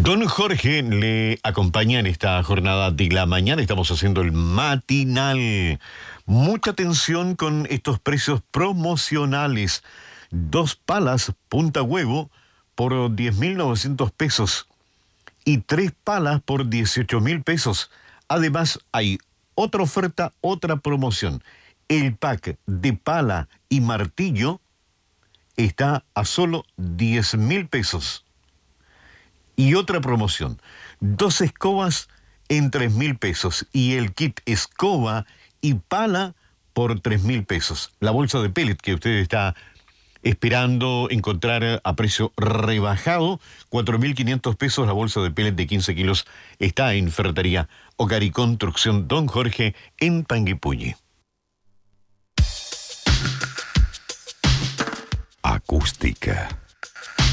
Don Jorge le acompaña en esta jornada de la mañana. Estamos haciendo el matinal. Mucha atención con estos precios promocionales. 2 palas punta huevo por 10.900 pesos y 3 palas por 18.000 pesos. Además, hay otra oferta, otra promoción. El pack de pala y martillo está a solo 10.000 pesos. Y otra promoción, 2 escobas en 3.000 pesos y el kit escoba y pala por 3.000 pesos. La bolsa de pellet que usted está esperando encontrar a precio rebajado, 4.500 pesos la bolsa de pellet de 15 kilos, está en Ferretería Hogar y Construcción Don Jorge en Panguipulli. Acústica.